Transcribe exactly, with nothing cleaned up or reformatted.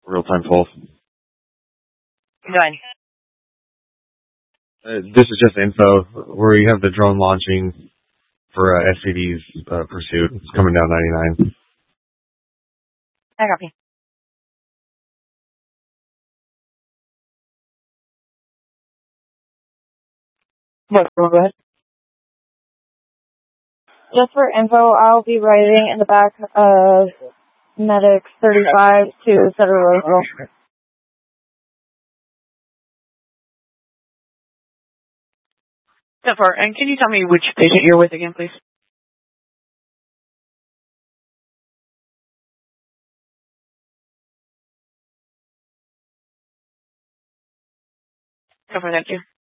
Real-time pulse. Go ahead. Uh, this is just info where you have the drone launching for uh, S C D's uh, pursuit. It's coming down ninety-nine. I copy. Yes, go ahead. Just for info, I'll be riding in the back of Medics thirty-five to Federal Road. So far, and can you tell me which patient you're with again, please? So far, thank you.